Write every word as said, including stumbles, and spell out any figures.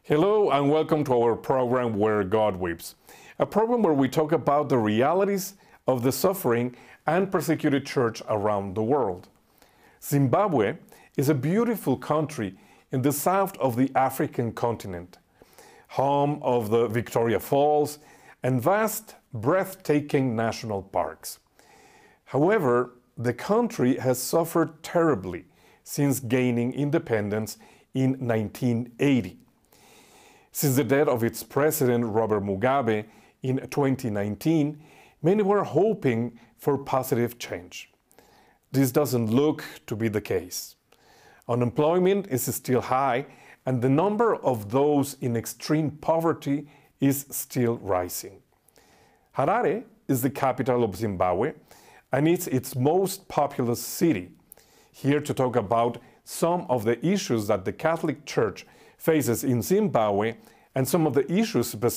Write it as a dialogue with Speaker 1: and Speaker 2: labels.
Speaker 1: Hello and welcome to our program Where God Weeps, a program where we talk about the realities of the suffering and persecuted church around the world. Zimbabwe is a beautiful country in the south of the African continent, home of the Victoria Falls and vast, breathtaking national parks. However, the country has suffered terribly since gaining independence in nineteen eighty. Since the death of its president, Robert Mugabe, in twenty nineteen, many were hoping for positive change. This doesn't look to be the case. Unemployment is still high, and the number of those in extreme poverty is still rising. Harare is the capital of Zimbabwe, and it's its most populous city. Here to talk about some of the issues that the Catholic Church faces in Zimbabwe and some of the issues